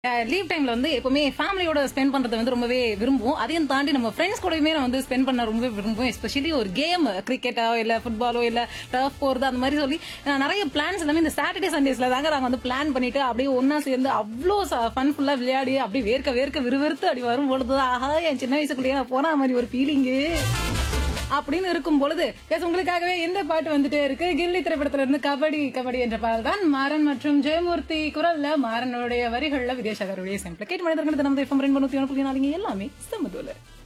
Leave டைம்ல வந்து எப்பவுமே ஃபேமிலியோட ஸ்பெண்ட் பண்றதை வந்து ரொம்பவே விரும்புவோம். அதையும் தாண்டி நம்ம ஃப்ரெண்ட்ஸ் கூடயுமே நான் வந்து ஸ்பெண்ட் பண்ண ரொம்பவே விரும்புவோம். எஸ்பெஷலி ஒரு கேம் கிரிக்கெட்டோ இல்ல ஃபுட்பாலோ இல்ல டர்ஃப் போறது அந்த மாதிரி சொல்லி நிறைய பிளான்ஸ் எல்லாமே இந்த சாட்டர்டே சண்டேஸ்ல தாங்க நாங்க வந்து பிளான் பண்ணிட்டு அப்படியே ஒன்னா சேர்ந்து அவ்வளோ ஃபன்ஃபுல்லா விளையாடி அப்படியே வேர்க்க வேர்க்க விறுவிறுத்து அப்படி வரும் பொழுது ஆஹா என் சின்ன வயசுக்குள்ளேயே நான் போன மாதிரி ஒரு ஃபீலிங்கு அப்படின்னு இருக்கும் பொழுது உங்களுக்காகவே இந்த பாட்டு வந்துட்டே இருக்கு. கில்லி திரைப்படத்துல இருந்து கபடி கபடி என்ற பாடல் தான் மாறன் மற்றும் ஜெயமூர்த்தி குரல்ல மாறனுடைய வரிகள்ல வித்யாசாகருடைய செம்பிள் கேட்டு மனிதர்கள் நம்ம FM 294 எல்லாமே சமதுல.